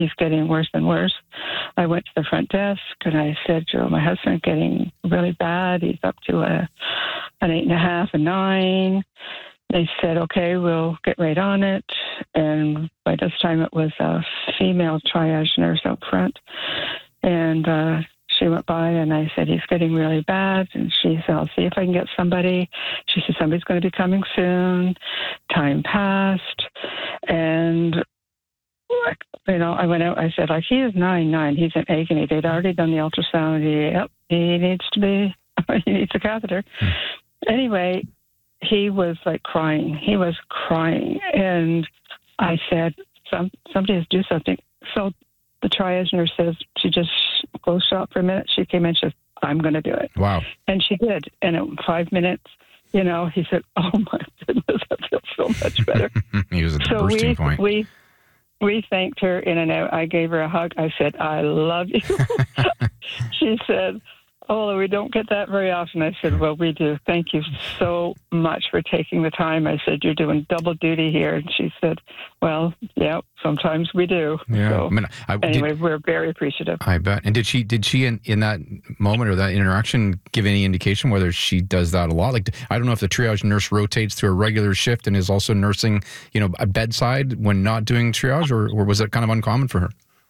he's getting worse and worse. I went to the front desk and I said, Joe, my husband's getting really bad. He's up to an 8.5, a 9. They said, okay, we'll get right on it. And by this time it was a female triage nurse out front. And she went by and I said, he's getting really bad. And she said, I'll see if I can get somebody. She said, somebody's going to be coming soon. Time passed. And, I went out. I said, he is 9'9". He's in agony. They'd already done the ultrasound. He needs a catheter. Anyway, he was crying. He was crying. And I said, somebody has to do something. So the triage nurse says, she just closed shop for a minute. She came in, she said, I'm going to do it. Wow. And she did. And in 5 minutes, he said, oh my goodness, I feel so much better. He was at the bursting point. We thanked her in and out. I gave her a hug. I said, I love you. She said, oh, we don't get that very often. I said, well, we do. Thank you so much for taking the time. I said, you're doing double duty here. And she said, well, yeah, sometimes we do. Yeah. So, we're very appreciative. I bet. And did she in that moment or that interaction give any indication whether she does that a lot? I don't know if the triage nurse rotates through a regular shift and is also nursing, a bedside when not doing triage, or was it kind of uncommon for her?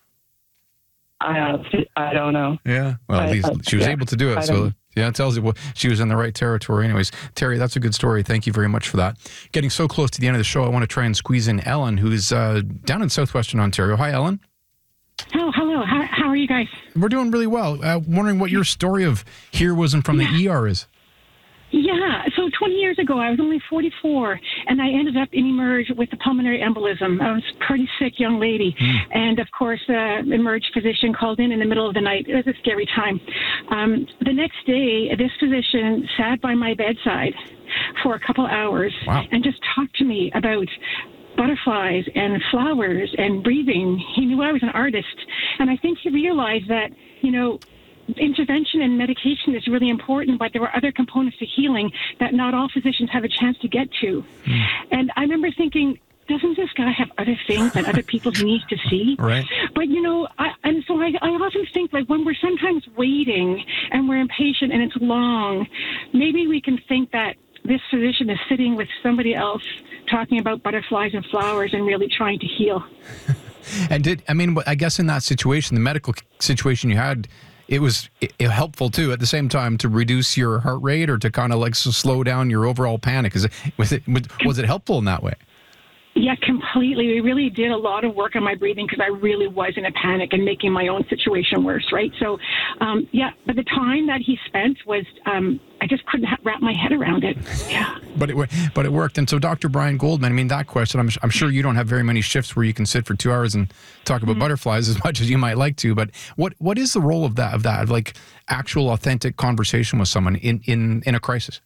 I don't know. Yeah. Well, at least she was able to do it. So, yeah, it tells you she was in the right territory. Anyways, Terry, that's a good story. Thank you very much for that. Getting so close to the end of the show, I want to try and squeeze in Ellen, who's down in southwestern Ontario. Hi, Ellen. Oh, hello. How are you guys? We're doing really well. Wondering what your story of heroism from the ER is. Yeah, so 20 years ago, I was only 44, and I ended up in Emerge with a pulmonary embolism. I was a pretty sick young lady, and of course, Emerge physician called in the middle of the night. It was a scary time. The next day, this physician sat by my bedside for a couple hours and just talked to me about butterflies and flowers and breathing. He knew I was an artist, and I think he realized that, intervention and medication is really important, but there were other components to healing that not all physicians have a chance to get to. And I remember thinking, doesn't this guy have other things that other people need to see? Right. But, I often think, when we're sometimes waiting and we're impatient and it's long, maybe we can think that this physician is sitting with somebody else talking about butterflies and flowers and really trying to heal. And I guess in that situation, the medical situation you had, it was helpful too at the same time to reduce your heart rate or to kind of slow down your overall panic. Was it helpful in that way? Yeah, completely. We really did a lot of work on my breathing because I really was in a panic and making my own situation worse, right? So, but the time that he spent was, I just couldn't wrap my head around it. Yeah. But it worked. And so Dr. Brian Goldman, that question, I'm sure you don't have very many shifts where you can sit for 2 hours and talk about butterflies as much as you might like to, but what is the role of that, actual authentic conversation with someone in a crisis?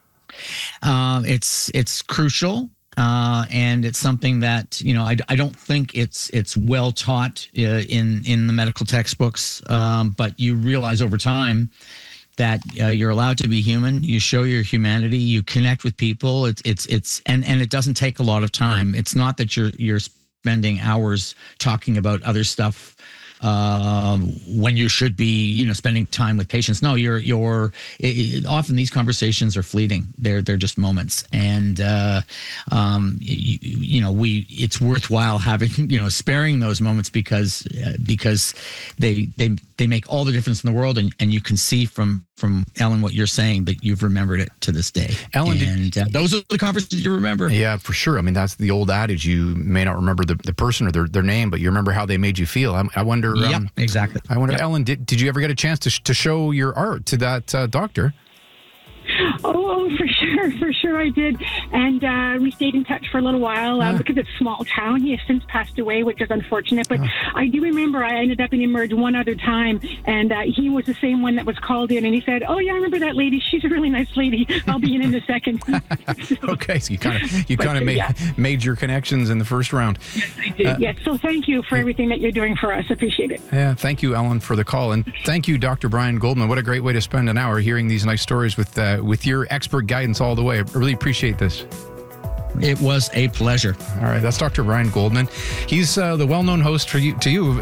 It's crucial. And it's something that, I don't think it's well taught in the medical textbooks, but you realize over time that you're allowed to be human. You show your humanity. You connect with people. And it doesn't take a lot of time. It's not that you're spending hours talking about other stuff when you should be, spending time with patients. No, often these conversations are fleeting. They're just moments, and it's worthwhile having sparing those moments because they make all the difference in the world, and you can see from Ellen what you're saying that you've remembered it to this day. Ellen, those are the conversations you remember. Yeah, for sure. That's the old adage. You may not remember the person or their name, but you remember how they made you feel. I wonder. Yeah, exactly. I wonder, Ellen, did you ever get a chance to show your art to that doctor? Oh, for sure I did. And we stayed in touch for a little while because it's a small town. He has since passed away, which is unfortunate. But I do remember I ended up in Emerge one other time, and he was the same one that was called in. And he said, oh, yeah, I remember that lady. She's a really nice lady. I'll be in a second. Okay, so you kind of made your connections in the first round. Yes, I did. Yes, so thank you for everything that you're doing for us. Appreciate it. Yeah, thank you, Ellen, for the call. And thank you, Dr. Brian Goldman. What a great way to spend an hour hearing these nice stories with your expert guidance all the way. I really appreciate this. It was a pleasure. All right, that's Dr. Brian Goldman. He's the well-known host to you